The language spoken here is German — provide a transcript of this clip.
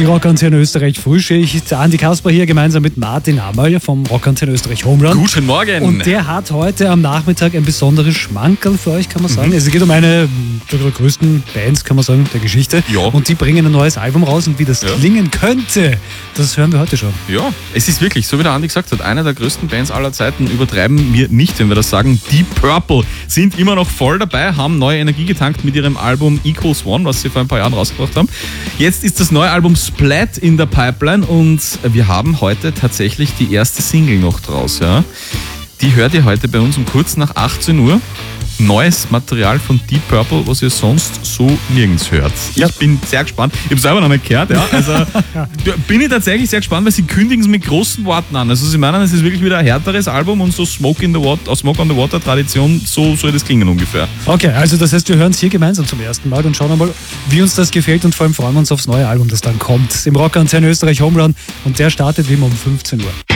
Die Rockantenne Österreich Frühschicht. Andi Kasper hier gemeinsam mit Martin Amal vom Rockantenne Österreich Homerun. Guten Morgen. Und der hat heute am Nachmittag ein besonderes Schmankerl für euch, kann man sagen. Es geht um eine der größten Bands, kann man sagen, der Geschichte. Ja. Und die bringen ein neues Album raus und wie das klingen könnte, das hören wir heute schon. Ja, es ist wirklich, so wie der Andi gesagt hat, eine der größten Bands aller Zeiten. Übertreiben wir nicht, wenn wir das sagen. Deep Purple sind immer noch voll dabei, haben neue Energie getankt mit ihrem Album Equals One, was sie vor ein paar Jahren rausgebracht haben. Jetzt ist das neue Album Splat in der Pipeline und wir haben heute tatsächlich die erste Single noch draus. Ja. Die hört ihr heute bei uns um kurz nach 18 Uhr. Neues Material von Deep Purple, was ihr sonst so nirgends hört. Ja. Ich bin sehr gespannt. Ich habe selber noch nicht gehört. Ja. Also bin ich tatsächlich sehr gespannt, weil sie kündigen es mit großen Worten an. Also sie meinen, es ist wirklich wieder ein härteres Album und so Smoke on the Water Tradition, so soll das klingen ungefähr. Okay, also das heißt, wir hören es hier gemeinsam zum ersten Mal und schauen mal, wie uns das gefällt und vor allem freuen wir uns aufs neue Album, das dann kommt. Im Rockantenne Österreich Homerun und der startet wie immer um 15 Uhr.